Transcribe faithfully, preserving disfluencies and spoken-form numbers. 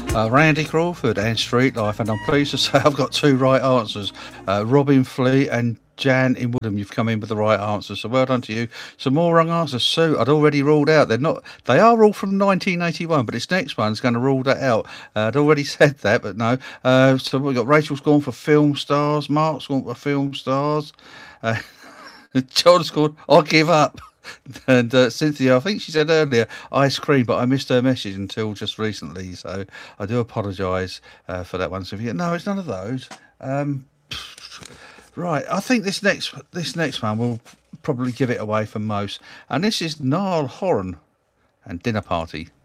Uh, Randy Crawford and Street Life, and I'm pleased to say I've got two right answers. Uh, Robin Fleet and Jan in Woodham, you've come in with the right answers, so well done to you. Some more wrong answers. Sue, I'd already ruled out. They're not. They are all from nineteen eighty-one, but this next one's going to rule that out. Uh, I'd already said that, but no. Uh, so we've got Rachel's gone for film stars. Mark's gone for film stars. Uh, John's gone. I give up. And uh, Cynthia, I think she said earlier ice cream, but I missed her message until just recently, so I do apologise uh, for that one. Cynthia, no, it's none of those. Um, right, I think this next this next one will probably give it away for most, and this is Niall Horan and Dinner Party.